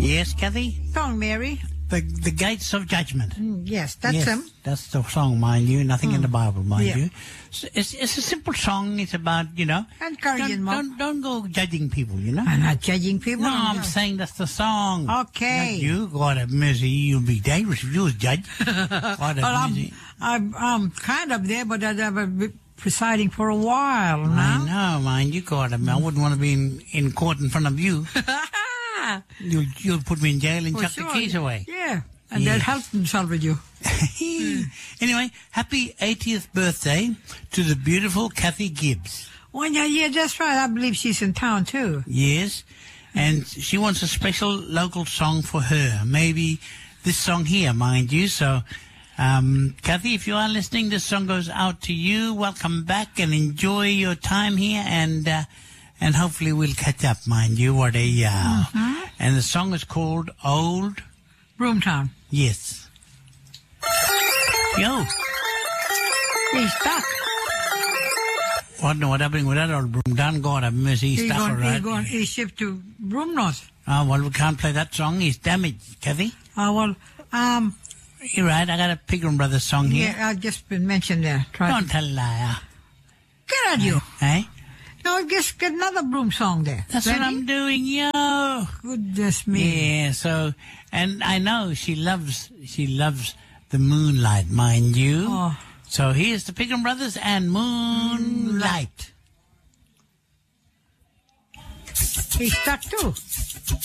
Yes, Kathy? Song, Mary. The Gates of Judgment. Yes, that's him. That's the song, mind you. Nothing in the Bible, mind Yeah. you. It's a simple song. It's about, Encouraging, Mom. don't go judging people, I'm not judging people. No, I'm saying that's the song. Okay. Not you. God have mercy. You'll be dangerous if you was judge. God have mercy. I'm kind of there, but I've been presiding for a while now. I know, mind you. God, I wouldn't want to be in court in front of you. You'll put me in jail and chuck the keys away. Yeah, and they'll help themselves with you. Anyway, happy 80th birthday to the beautiful Kathy Gibbs. Well, yeah, that's right. I believe she's in town, too. Yes, and she wants a special local song for her. Maybe this song here, mind you. So, Kathy, if you are listening, this song goes out to you. Welcome back and enjoy your time here, and hopefully we'll catch up, mind you. What a and the song is called Old Broomtown. Yes. Yo. He's stuck. What happening with that old Broomtown? God have mercy, he's stuck, all right. He's shipped to Broomnorth. Oh, well, we can't play that song. He's damaged, Kathy. Oh, well, You're right. I got a Pilgrim Brothers song here. Yeah, I've just been mentioned there. Don't tell a liar. Get out, you. Eh? No, just get another Broom song there. That's Ready? what I'm doing, yo. Goodness me. Yeah, so, and I know she loves the moonlight, mind you. Oh. So here's the Pilgrim Brothers and Moonlight. He's stuck too.